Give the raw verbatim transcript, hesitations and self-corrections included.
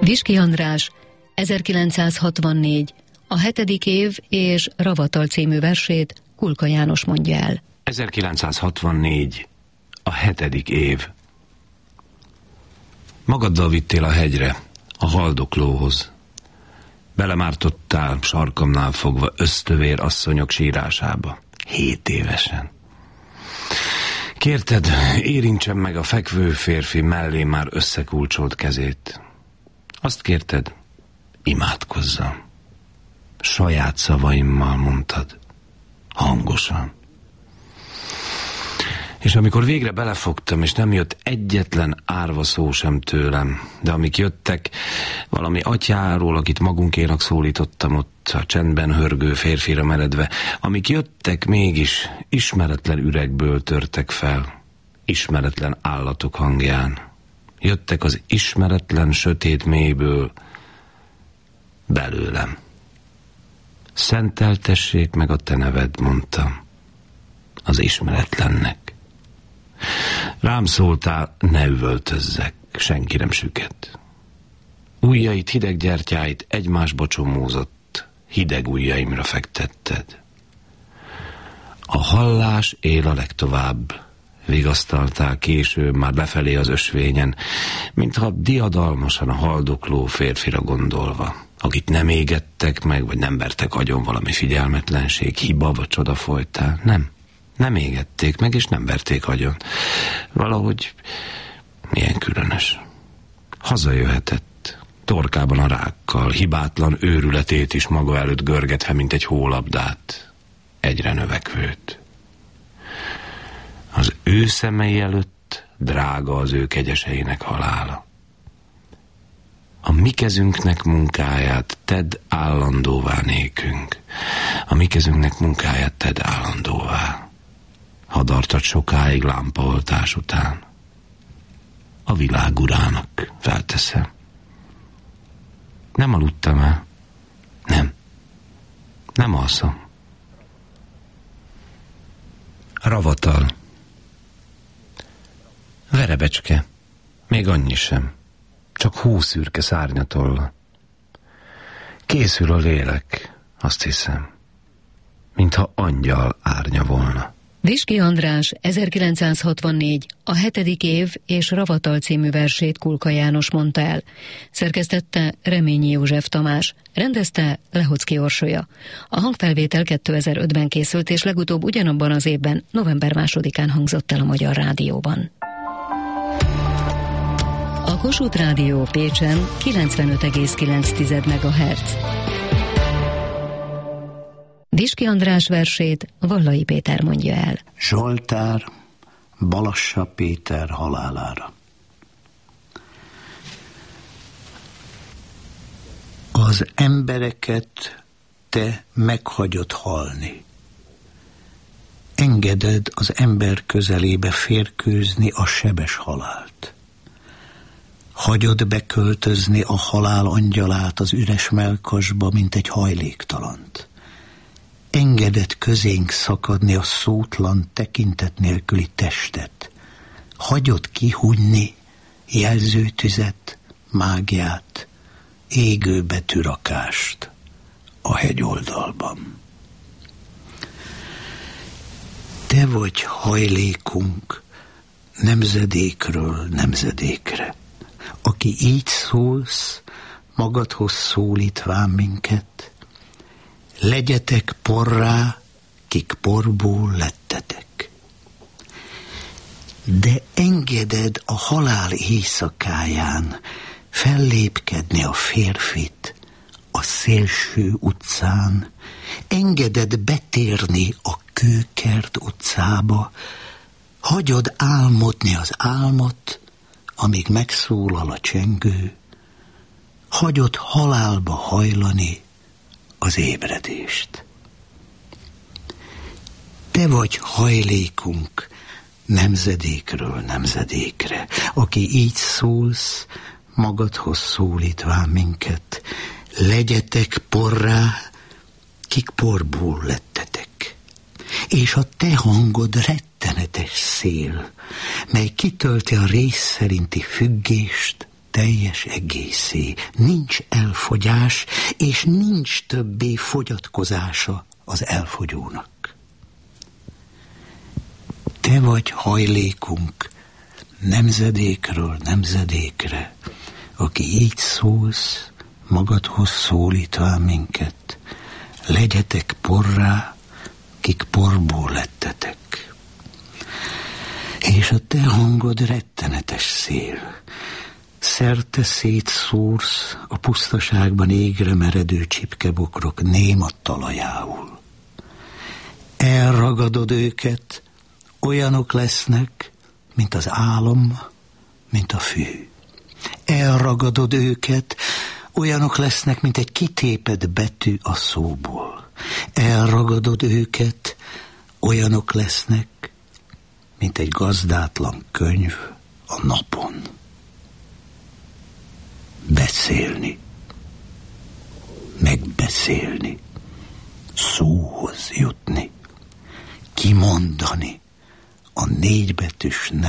Viski András, ezerkilencszázhatvannégy, a hetedik év és Ravatal című versét Kulka János mondja el. ezerkilencszázhatvannégy, a hetedik év. Magaddal vittél a hegyre, a haldoklóhoz. Belemártottál sarkamnál fogva ösztövér asszonyok sírásába, hét évesen. Kérted, érintsem meg a fekvő férfi mellé már összekulcsolt kezét. Azt kérted, imádkozzam. Saját szavaimmal mondtad, hangosan. És amikor végre belefogtam, és nem jött egyetlen árva szó sem tőlem, de amik jöttek, valami atyáról, akit magunkénak szólítottam ott, a csendben hörgő férfira meredve, amik jöttek mégis, ismeretlen üregből törtek fel, ismeretlen állatok hangján. Jöttek az ismeretlen sötét mélyből, belőlem. Szenteltessék meg a te neved, mondtam, az ismeretlennek. Rám szóltál, ne üvöltözzek, senki nem süket. Ujjait, hideg gyertyáit egymásba csomózott, hideg ujjaimra fektetted. A hallás él a legtovább, vigasztaltál később már befelé az ösvényen, mintha diadalmasan a haldokló férfira gondolva, akit nem égettek meg, vagy nem vertek agyon valami figyelmetlenség, hiba vagy csoda folytál. Nem, nem égették meg, és nem verték agyon. Valahogy milyen különös. Hazajöhetett, torkában a rákkal, hibátlan őrületét is maga előtt görgetve, mint egy hólabdát, egyre növekvőt. Az ő szemei előtt drága az ő kegyeseinek halála. A mi kezünknek munkáját tedd állandóvá nékünk. A mi kezünknek munkáját tedd állandóvá. Hadartad sokáig lámpaoltás után. A világ urának felteszem. Nem aludtam el. Nem. Nem alszom. Ravatal. Verebecske. Még annyi sem. Csak húsz szürke szárnyatolla. Készül a lélek, azt hiszem, mintha angyal árnya volna. Viski András, ezerkilencszázhatvannégy, a hetedik év és Ravatal című versét Kulka János mondta el. Szerkesztette Reményi József Tamás, rendezte Lehocki Orsolya. A hangfelvétel kétezer-ötben készült, és legutóbb ugyanabban az évben, november másodikán hangzott el a Magyar Rádióban. A Kossuth Rádió Pécsen kilencvenöt egész kilenc megahertz. Viski András versét Vallai Péter mondja el. Zsoltár Balassa Péter halálára. Az embereket te meghagyod halni. Engeded az ember közelébe férkőzni a sebes halált. Hagyod beköltözni a halál angyalát az üres mellkasba, mint egy hajléktalant. Engeded közénk szakadni a szótlan, tekintet nélküli testet. Hagyod kihunyni jelzőtüzet, mágiát, égő betűrakást a hegyoldalban. Te vagy hajlékunk nemzedékről nemzedékre, aki így szólsz, magadhoz szólítván minket. Legyetek porrá, kik porból lettetek. De engeded a halál éjszakáján fellépkedni a férfit a szélső utcán, engeded betérni a Kőkert utcába, hagyod álmodni az álmot, amíg megszólal a csengő, hagyod halálba hajlani az ébredést. Te vagy hajlékunk nemzedékről nemzedékre, aki így szólsz, magadhoz szólítván minket. Legyetek porrá, kik porból lettetek. És a te hangod rettenetes szél, mely kitölti a rész szerinti függést teljes egészé, nincs elfogyás, és nincs többé fogyatkozása az elfogyónak. Te vagy hajlékunk nemzedékről nemzedékre, aki így szólsz, magadhoz szólítván minket, legyetek porrá, kik porból lettetek. És a te hangod rettenetes szél, szerte szétszórsz a pusztaságban égre meredő csipkebokrok néma talajául. Elragadod őket, olyanok lesznek, mint az álom, mint a fű. Elragadod őket, olyanok lesznek, mint egy kitépett betű a szóból. Elragadod őket, olyanok lesznek, mint egy gazdátlan könyv a napon. Beszélni, megbeszélni, szóhoz jutni, kimondani a négybetűs